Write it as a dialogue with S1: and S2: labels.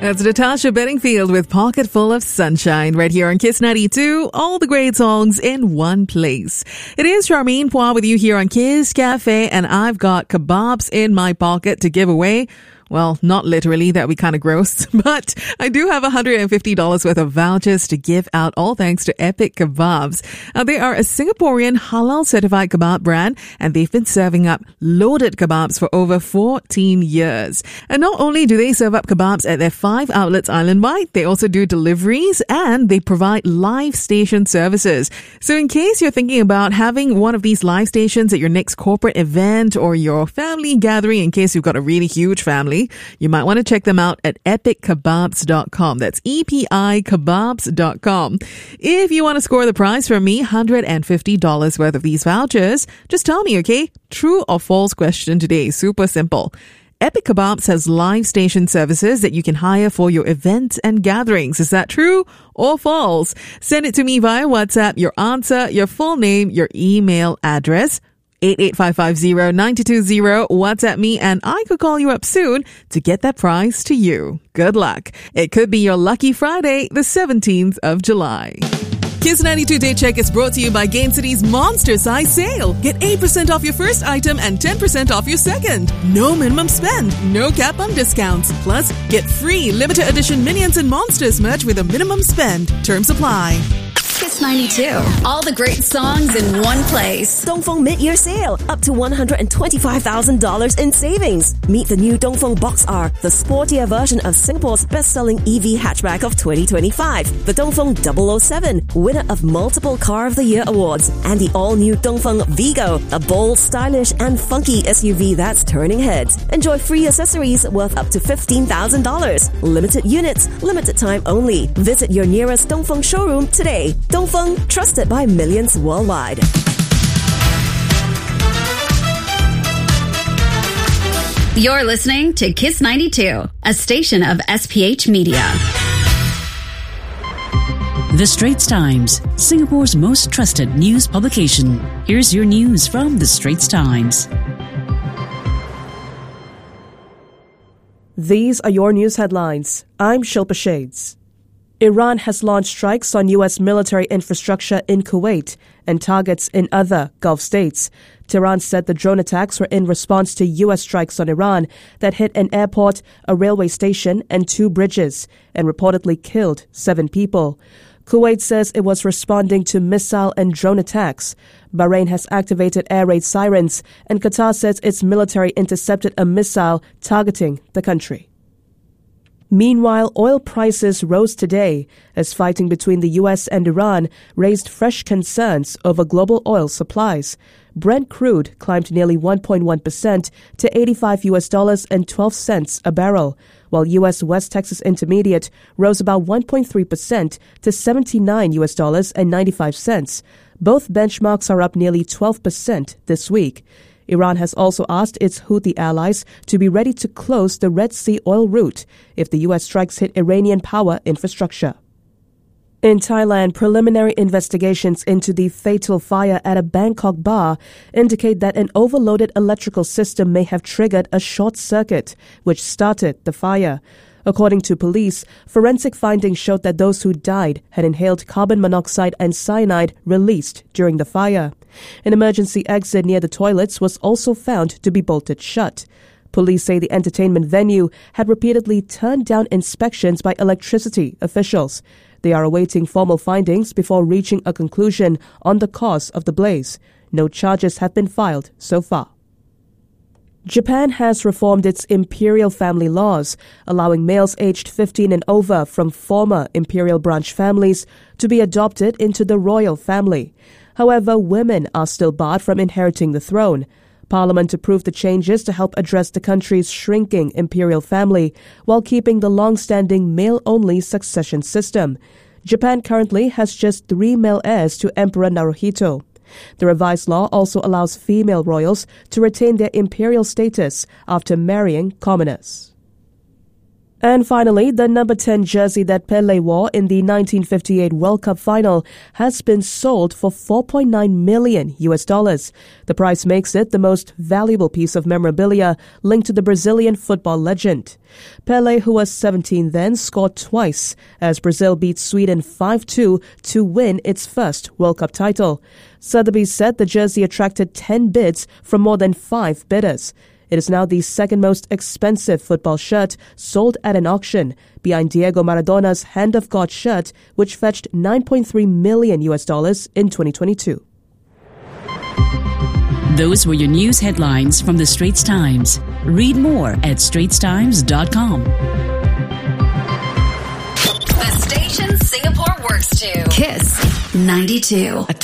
S1: That's Natasha Bedingfield with Pocket Full of Sunshine right here on Kiss 92. All the great songs in one place. It is Charmaine Poir with you here on Kiss Cafe, and I've got kebabs in my pocket to give away. Well, not literally, that'd be kind of gross, but I do have $150 worth of vouchers to give out, all thanks to Epic Kebabs. They are a Singaporean halal certified kebab brand, and they've been serving up loaded kebabs for over 14 years. And not only do they serve up kebabs at their 5 outlets island-wide, they also do deliveries and they provide live station services. So in case you're thinking about having one of these live stations at your next corporate event or your family gathering, in case you've got a really huge family, you might want to check them out at epickebabs.com. That's EPIkebabs.com. If you want to score the prize from me, $150 worth of these vouchers, just tell me, okay? True or false question today. Super simple. Epic Kebabs has live station services that you can hire for your events and gatherings. Is that true or false? Send it to me via WhatsApp, your answer, your full name, your email address, 88550-920. WhatsApp me and I could call you up soon to get that prize to you. Good luck. It could be your lucky Friday, the 17th of July. Kiss 92 Day Check is brought to you by Gain City's Monster Size Sale. Get 8% off your first item and 10% off your second. No minimum spend, no cap on discounts. Plus, get free limited edition Minions and Monsters merch with a minimum spend. Terms apply.
S2: Kiss 92. All the great songs in one place.
S3: Dongfeng Mid-Year Sale. Up to $125,000 in savings. Meet the new Dongfeng Box R, the sportier version of Singapore's best-selling EV hatchback of 2025. The Dongfeng 007, winner of multiple Car of the Year awards. And the all-new Dongfeng Vigo, a bold, stylish and funky SUV that's turning heads. Enjoy free accessories worth up to $15,000. Limited units, limited time only. Visit your nearest Dongfeng showroom today. Dongfeng, trusted by millions worldwide.
S2: You're listening to Kiss 92, a station of SPH Media.
S4: The Straits Times, Singapore's most trusted news publication. Here's your news from The Straits Times.
S5: These are your news headlines. I'm Shilpa Shades. Iran has launched strikes on U.S. military infrastructure in Kuwait and targets in other Gulf states. Tehran said the drone attacks were in response to U.S. strikes on Iran that hit an airport, a railway station, and 2 bridges, and reportedly killed 7 people. Kuwait says it was responding to missile and drone attacks. Bahrain has activated air raid sirens, and Qatar says its military intercepted a missile targeting the country. Meanwhile, oil prices rose today as fighting between the U.S. and Iran raised fresh concerns over global oil supplies. Brent crude climbed nearly 1.1% to $85.12 a barrel, while U.S. West Texas Intermediate rose about 1.3% to $79.95. Both benchmarks are up nearly 12% this week. Iran has also asked its Houthi allies to be ready to close the Red Sea oil route if the U.S. strikes hit Iranian power infrastructure. In Thailand, preliminary investigations into the fatal fire at a Bangkok bar indicate that an overloaded electrical system may have triggered a short circuit, which started the fire. According to police, forensic findings showed that those who died had inhaled carbon monoxide and cyanide released during the fire. An emergency exit near the toilets was also found to be bolted shut. Police say the entertainment venue had repeatedly turned down inspections by electricity officials. They are awaiting formal findings before reaching a conclusion on the cause of the blaze. No charges have been filed so far. Japan has reformed its imperial family laws, allowing males aged 15 and over from former imperial branch families to be adopted into the royal family. However, women are still barred from inheriting the throne. Parliament approved the changes to help address the country's shrinking imperial family while keeping the long-standing male-only succession system. Japan currently has just 3 male heirs to Emperor Naruhito. The revised law also allows female royals to retain their imperial status after marrying commoners. And finally, the number 10 jersey that Pelé wore in the 1958 World Cup final has been sold for $4.9 million. The price makes it the most valuable piece of memorabilia linked to the Brazilian football legend. Pelé, who was 17 then, scored twice as Brazil beat Sweden 5-2 to win its first World Cup title. Sotheby's said the jersey attracted 10 bids from more than 5 bidders. It is now the second most expensive football shirt sold at an auction, behind Diego Maradona's Hand of God shirt, which fetched $9.3 million in 2022.
S4: Those were your news headlines from the Straits Times. Read more at straitstimes.com.
S2: The station Singapore works to. Kiss 92.